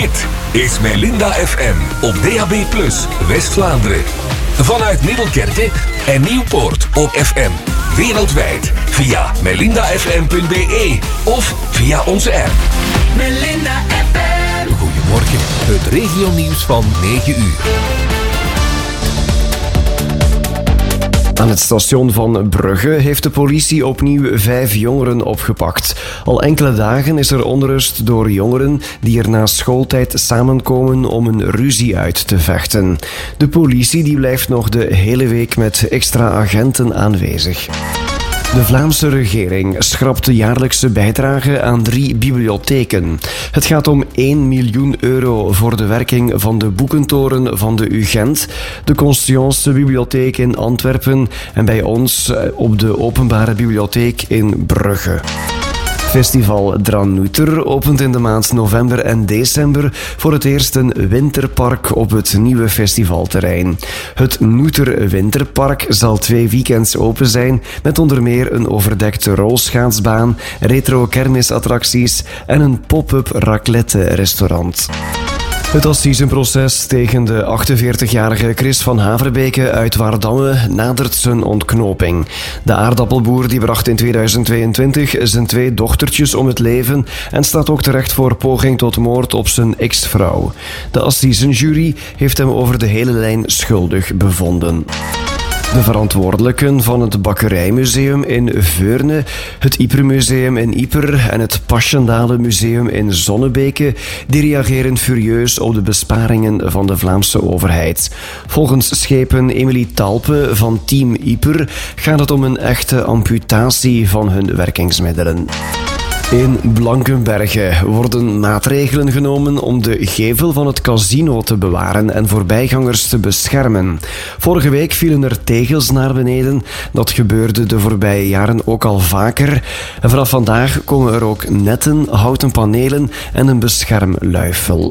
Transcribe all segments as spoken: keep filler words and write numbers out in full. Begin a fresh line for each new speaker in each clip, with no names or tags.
Dit is Melinda F M op D A B plus, West-Vlaanderen. Vanuit Middelkerke en Nieuwpoort op F M. Wereldwijd via melinda f m punt b e of via onze app.
Melinda F M.
Goedemorgen, het regionieuws van negen uur.
Aan het station van Brugge heeft de politie opnieuw vijf jongeren opgepakt. Al enkele dagen is er onrust door jongeren die er na schooltijd samenkomen om een ruzie uit te vechten. De politie die blijft nog de hele week met extra agenten aanwezig. De Vlaamse regering schrapt de jaarlijkse bijdrage aan drie bibliotheken. Het gaat om één miljoen euro voor de werking van de boekentoren van de U Gent, de Conscience Bibliotheek in Antwerpen en bij ons op de Openbare Bibliotheek in Brugge. Festival Dranouter opent in de maand november en december voor het eerst een winterpark op het nieuwe festivalterrein. Het Nouter Winterpark zal twee weekends open zijn met onder meer een overdekte rolschaatsbaan, retro kermisattracties en een pop-up raclette-restaurant. Het assisenproces tegen de achtenveertigjarige Chris van Haverbeke uit Waardamme nadert zijn ontknoping. De aardappelboer die bracht in tweeduizend tweeëntwintig zijn twee dochtertjes om het leven en staat ook terecht voor poging tot moord op zijn ex-vrouw. De assisenjury heeft hem over de hele lijn schuldig bevonden. De verantwoordelijken van het Bakkerijmuseum in Veurne, het Ypermuseum in Yper en het Passchendaele Museum in Zonnebeke die reageren furieus op de besparingen van de Vlaamse overheid. Volgens schepen Emilie Talpe van Team Yper gaat het om een echte amputatie van hun werkingsmiddelen. In Blankenberge worden maatregelen genomen om de gevel van het casino te bewaren en voorbijgangers te beschermen. Vorige week vielen er tegels naar beneden. Dat gebeurde de voorbije jaren ook al vaker. En vanaf vandaag komen er ook netten, houten panelen en een beschermluifel.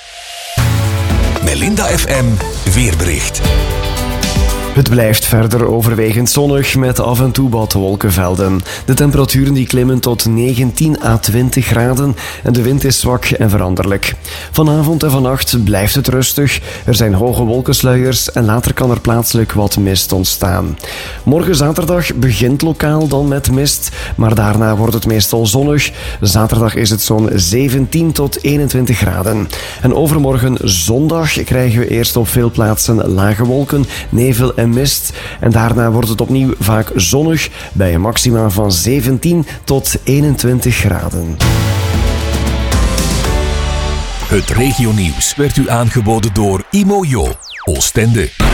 Melinda F M weerbericht.
Het blijft verder overwegend zonnig met af en toe wat wolkenvelden. De temperaturen die klimmen tot negentien à twintig graden en de wind is zwak en veranderlijk. Vanavond en vannacht blijft het rustig. Er zijn hoge wolkensluiers en later kan er plaatselijk wat mist ontstaan. Morgen zaterdag begint lokaal dan met mist, maar daarna wordt het meestal zonnig. Zaterdag is het zo'n zeventien tot eenentwintig graden. En overmorgen zondag krijgen we eerst op veel plaatsen lage wolken, nevel en mist. En daarna wordt het opnieuw vaak zonnig bij een maxima van zeventien tot eenentwintig graden.
Het regionieuws werd u aangeboden door Imojo, Oostende.